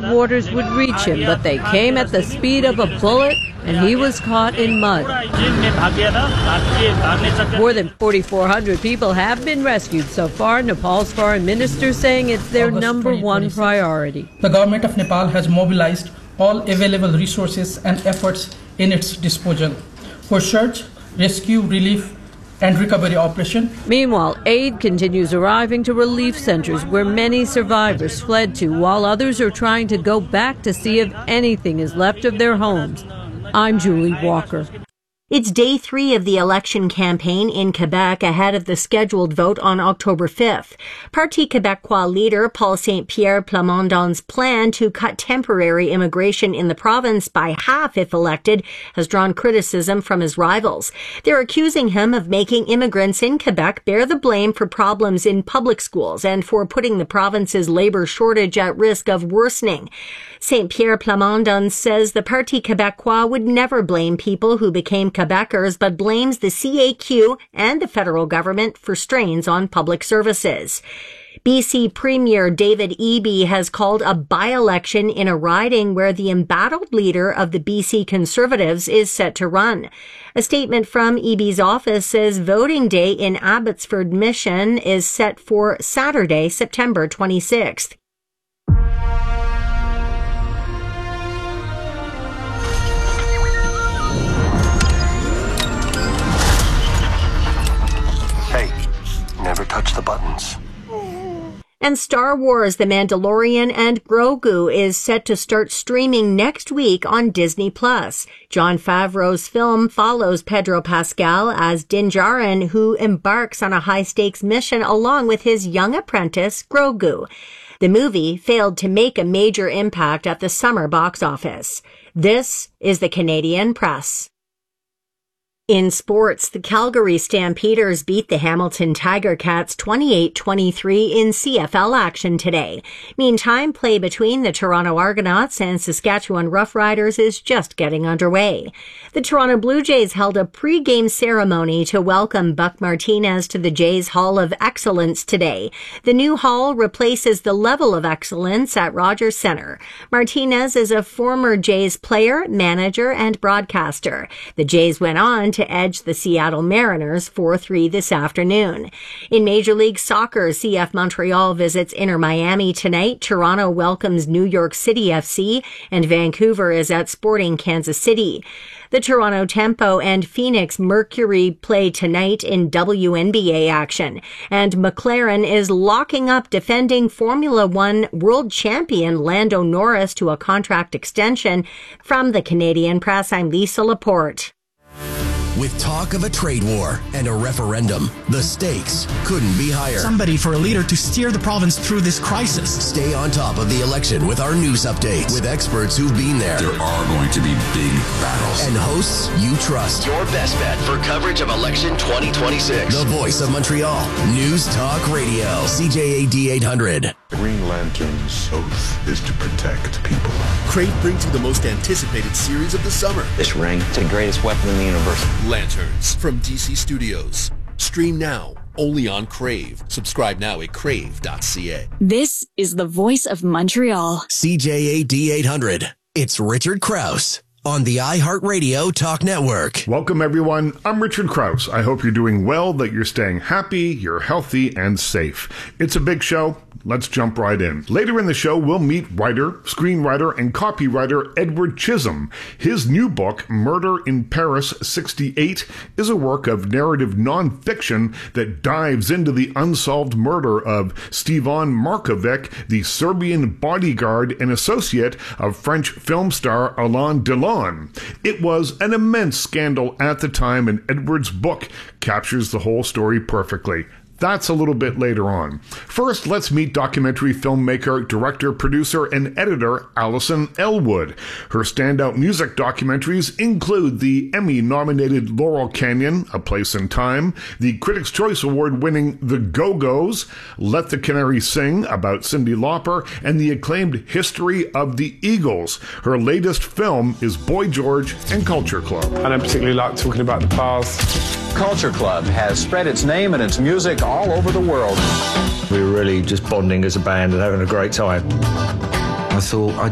headwaters would reach him, but they came at the speed of a bullet, and he was caught in mud. More than 4,400 people have been rescued so far, Nepal's foreign minister saying it's their number one priority. The government of Nepal has mobilized all available resources and efforts in its disposal for search, rescue, relief, and recovery operation. Meanwhile, aid continues arriving to relief centers where many survivors fled to, while others are trying to go back to see if anything is left of their homes. I'm Julie Walker. It's day 3 of the election campaign in Quebec ahead of the scheduled vote on October 5th. Parti Québécois leader Paul Saint-Pierre Plamondon's plan to cut temporary immigration in the province by half if elected has drawn criticism from his rivals. They're accusing him of making immigrants in Quebec bear the blame for problems in public schools and for putting the province's labor shortage at risk of worsening. Saint-Pierre Plamondon says the Parti Québécois would never blame people who became Quebecers, but blames the CAQ and the federal government for strains on public services. BC Premier David Eby has called a by-election in a riding where the embattled leader of the BC Conservatives is set to run. A statement from Eby's office says voting day in Abbotsford Mission is set for Saturday, September 26th. Never touch the buttons. And Star Wars: The Mandalorian and Grogu is set to start streaming next week on Disney+. Jon Favreau's film follows Pedro Pascal as Din Djarin, who embarks on a high-stakes mission along with his young apprentice, Grogu. The movie failed to make a major impact at the summer box office. This is the Canadian Press. In sports, the Calgary Stampeders beat the Hamilton Tiger Cats 28-23 in CFL action today. Meantime, play between the Toronto Argonauts and Saskatchewan Roughriders is just getting underway. The Toronto Blue Jays held a pre-game ceremony to welcome Buck Martinez to the Jays Hall of Excellence today. The new hall replaces the level of excellence at Rogers Centre. Martinez is a former Jays player, manager, and broadcaster. The Jays went on to edge the Seattle Mariners 4-3 this afternoon. In Major League Soccer, CF Montreal visits Inter Miami tonight. Toronto welcomes New York City FC, and Vancouver is at Sporting Kansas City. The Toronto Tempo and Phoenix Mercury play tonight in WNBA action, and McLaren is locking up defending Formula One world champion Lando Norris to a contract extension. From the Canadian Press, I'm Lisa Laporte. With talk of a trade war and a referendum, the stakes couldn't be higher. Somebody for a leader to steer the province through this crisis. Stay on top of the election with our news updates with experts who've been there. There are going to be big battles. And hosts you trust. Your best bet for coverage of election 2026. The voice of Montreal. News Talk Radio. CJAD 800. The Green Lantern's oath is to protect people. Crave brings you the most anticipated series of the summer. This ring is the greatest weapon in the universe. Lanterns from DC Studios. Stream now, only on Crave. Subscribe now at crave.ca. This is the voice of Montreal. CJAD 800. It's Richard Krause on the iHeartRadio Talk Network. Welcome, everyone. I'm Richard Krause. I hope you're doing well, that you're staying happy, you're healthy, and safe. It's a big show. Let's jump right in. Later in the show, we'll meet writer, screenwriter, and copywriter Edward Chisholm. His new book, Murder in Paris 68, is a work of narrative nonfiction that dives into the unsolved murder of Stevan Markovic, the Serbian bodyguard and associate of French film star Alain Delon. It was an immense scandal at the time, and Edward's book captures the whole story perfectly. That's a little bit later on. First, let's meet documentary filmmaker, director, producer, and editor Alison Ellwood. Her standout music documentaries include the Emmy-nominated Laurel Canyon, A Place in Time, the Critics' Choice Award-winning The Go-Go's, Let the Canary Sing, about Cyndi Lauper, and the acclaimed History of the Eagles. Her latest film is Boy George and Culture Club. I don't particularly like talking about the past. Culture Club has spread its name and its music all over the world. We were really just bonding as a band and having a great time. I thought,